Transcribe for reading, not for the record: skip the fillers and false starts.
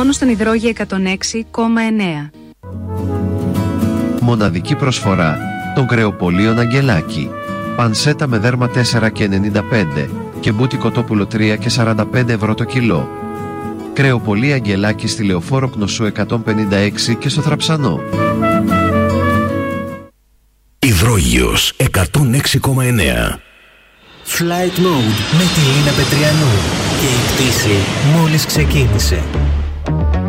μόνο στον Υδρόγειο 106,9. Μοναδική προσφορά των κρεοπολίων Αγγελάκη. Πανσέτα με δέρμα 4,95 και μπούτι κοτόπουλο 3,45 το κιλό. Κρεοπολία Αγγελάκη στη Λεωφόρο Κνωσού 156 και στο Θραψανό. Υδρόγειος 106,9. Flight Mode με τη Λίνα Πετριανού. Και η πτήση μόλις ξεκίνησε.